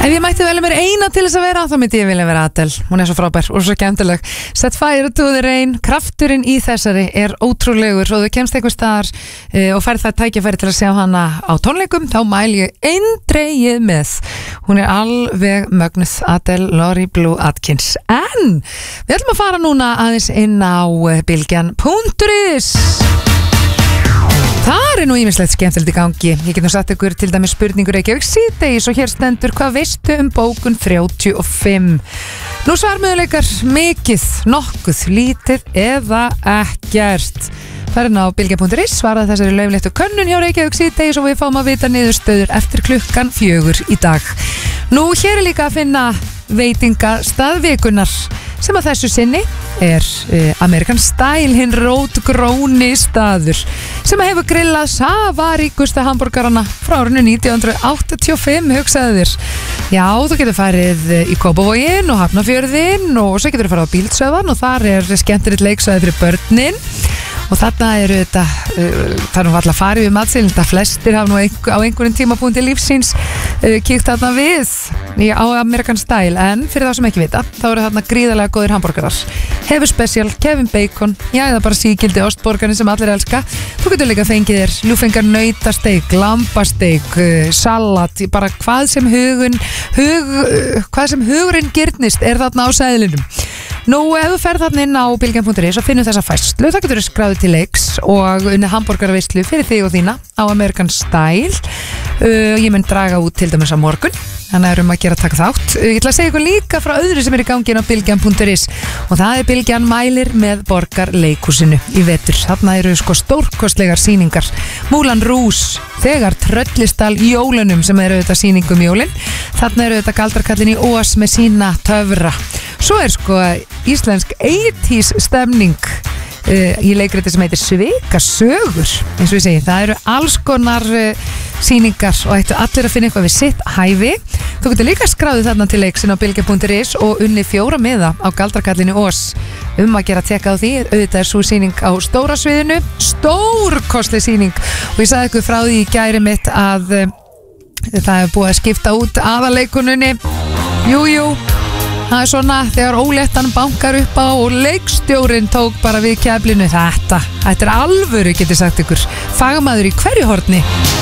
Ef ég mætti velja mér eina til þess að vera, þá myndi ég vilja vera Adele. Hún svo frábær og svo skemmtileg. Set fire to the rain. Krafturinn í þessari ótrúlegur og þú kemst einhvers staðar og færð það tækifæri til að sjá hana á tónleikum, þá mæli ég eindregið með. Hún alveg mögnuð, Adele Laurie Blue Atkins. En við ætlum að fara núna aðeins inn á bylgjan.is. Það nú ýmislegt skemmtilegt í gangi. Ég get nú satt ykkur til dæmis spurningur Reykjavík síðdegis og hér stendur: hvað veistu bókun 35? Nú svarmöguleikar mikið, nokkuð, lítið eða ekkert. Farin á bylgja.is, svaraði þessari laufléttu könnun hjá Reykjavík síðdegis og við fáum að vita niðurstöður eftir 4:00 í dag. Nú hér líka að finna veitingastað vikunnar sem að þessu sinni American Style, hinn rótgróni staður sem að hefur grillað safaríkustu hamborgarana frá árinu 1985, hugsaðu þér. Já, þú getur farið í Kópavoginn og Hafnarfjörðinn og svo getur þú farið á Bíldsöðvan og þar skemmtilegt leiksvæði fyrir börnin. Og þarna þetta, það nú alltaf farið við matseðil, þetta flestir hafa nú á einhverjum tímapunkti lífsins kíkt þarna við á American Style, en fyrir þá sem ekki vita, þá eru þarna gríðarlega góðir hamborgarar. Hefur special, Kevin Bacon, já eða bara sígildi ostborgarnir sem allir elska. Þú getur líka fengið þér ljúfengar nautasteik, lambasteik, salat, bara hvað sem hugurinn girnist þarna á seðlinum. Nú, ef þú ferð þarna inn á bylgjan.is og finnur þessa færslu, það getur skráðið til leiks og unni hamborgarveislu fyrir þig og þína á American Style. Ég mun draga út til dæmis á morgun, þannig að að gera taka þátt. Ég ætla að segja ykkur líka frá öðru sem í gangi á bylgjan.is og það Bylgjan mælir með Borgarleikhúsinu í vetur. Þarna eru stórkostlegar sýningar. Moulin Rouge, þegar Tröllisdal jólunum sem auðvitað sýningum jólin. Þarna auðvitað galdrakallin í Ós með sína töfra. Svo íslensk 80s stemning í leikriti sem heitir Svikasögur, eins og ég segi, það eru alls konar sýningar og ættu allir að finna eitthvað við sitt hæfi. Þú getur líka skráðið þarna til leiksin á bylgja.is og unni 4 miða á galdrakallinni Ós að gera að teka á því. Auðvitað svo sýning á stóra sviðinu, stórkostleg sýning, og ég sagði ykkur frá því í gæri mitt að það búið að skipta út aðaleikununni. Jú, það svona þegar óléttan bankar upp á og leikstjórinn tók bara við keflinu. Þetta alvöru, get ég sagt ykkur. Fagmaður í hverju horni.